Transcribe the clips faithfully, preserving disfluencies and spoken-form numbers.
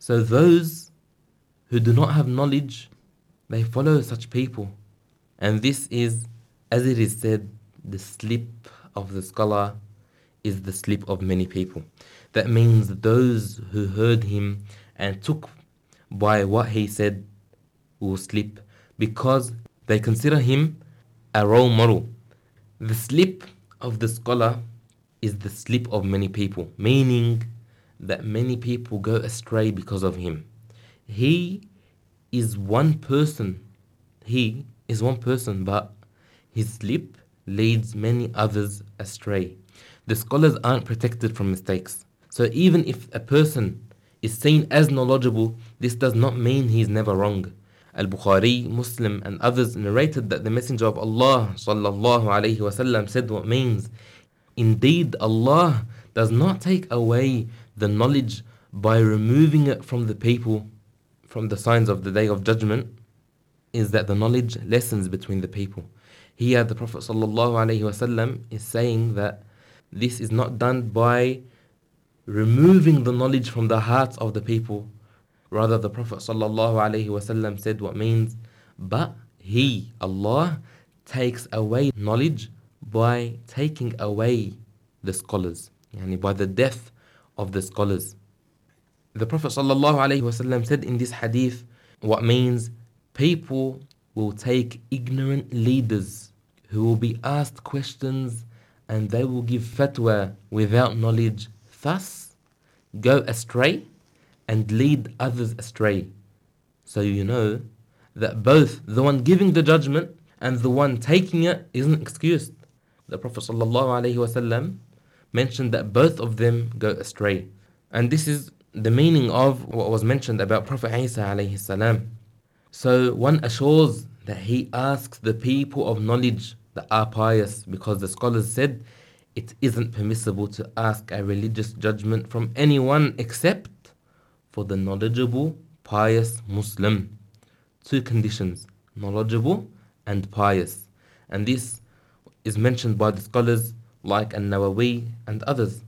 So those who do not have knowledge, they follow such people. And this is, as it is said, the slip of the scholar is the slip of many people. That means those who heard him and took by what he said will slip because they consider him a role model. The slip of the scholar is the slip of many people, meaning that many people go astray because of him. He is one person. He is one person, but his slip leads many others astray. The scholars aren't protected from mistakes. So even if a person is seen as knowledgeable, this does not mean he is never wrong. Al-Bukhari, Muslim, and others narrated that the Messenger of Allah sallallahu alaihi wasallam said what means, indeed Allah does not take away the knowledge by removing it from the people. From the signs of the Day of Judgment is that the knowledge lessens between the people. Here the Prophet sallallahu alaihi wasallam is saying that this is not done by removing the knowledge from the hearts of the people. Rather, the Prophet sallallahu alaihi wasallam said what means, but He, Allah, takes away knowledge by taking away the scholars, yani by the death of the scholars. The Prophet sallallahu alaihi wasallam said in this hadith what means people will take ignorant leaders who will be asked questions and they will give fatwa without knowledge, thus go astray and lead others astray. So you know that both the one giving the judgment and the one taking it isn't excused. The Prophet sallallahu alaihi wasallam mentioned that both of them go astray. And this is the meaning of what was mentioned about Prophet Isa alayhi salam. So one assures that he asks the people of knowledge that are pious, because the scholars said it isn't permissible to ask a religious judgment from anyone except for the knowledgeable, pious Muslim. Two conditions, knowledgeable and pious. And this is mentioned by the scholars like An-Nawawi and others.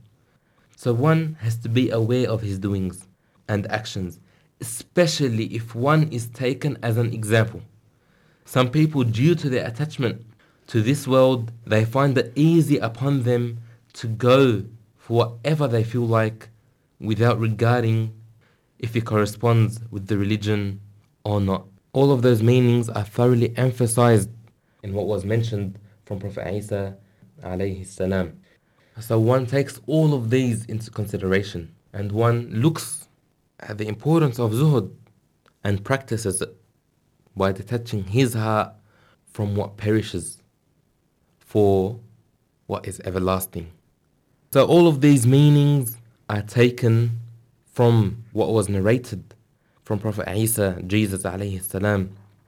So one has to be aware of his doings and actions, especially if one is taken as an example. Some people, due to their attachment to this world, they find it easy upon them to go for whatever they feel like without regarding if it corresponds with the religion or not. All of those meanings are thoroughly emphasized in what was mentioned from Prophet Isa alayhi salam. So one takes all of these into consideration and one looks at the importance of zuhud and practices it by detaching his heart from what perishes for what is everlasting. So all of these meanings are taken from what was narrated from Prophet Isa, Jesus alayhi salam.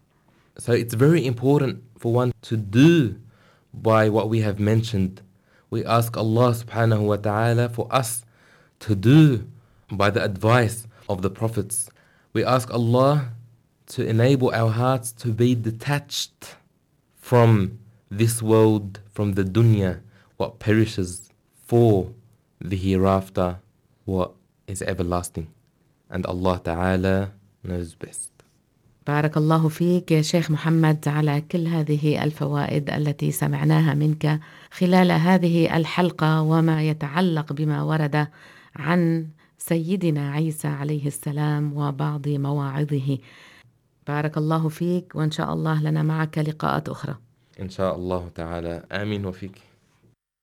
So it's very important for one to do by what we have mentioned. We ask Allah subhanahu wa ta'ala for us to do by the advice of the prophets. We ask Allah to enable our hearts to be detached from this world, from the dunya, what perishes, for the hereafter, what is everlasting. And Allah ta'ala knows best. بارك الله فيك يا شيخ محمد على كل هذه الفوائد التي سمعناها منك خلال هذه الحلقة وما يتعلق بما ورد عن سيدنا عيسى عليه السلام وبعض مواعظه. بارك الله فيك، وإن شاء الله لنا معك لقاءات أخرى. إن شاء الله تعالى. آمين وفيك.